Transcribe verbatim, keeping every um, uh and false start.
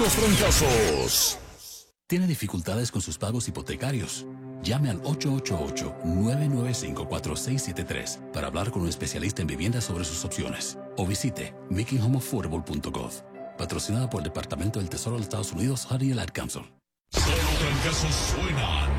los trancazos. ¿Tiene dificultades con sus pagos hipotecarios? Llame al ocho ocho ocho, nueve nueve cinco, cuatro seis siete tres para hablar con un especialista en vivienda sobre sus opciones. O visite making home affordable punto gov. Patrocinada por el Departamento del Tesoro de los Estados Unidos, Honey and Ad Council. Solo trancazos suenan.